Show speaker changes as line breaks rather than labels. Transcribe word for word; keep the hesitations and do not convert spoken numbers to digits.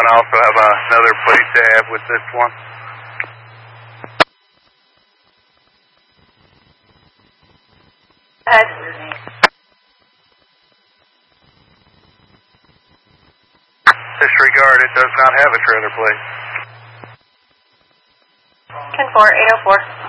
and I also have another plate tab with this one.
Ed.
Disregard, it does not have a trailer plate.
ten four, eight oh four.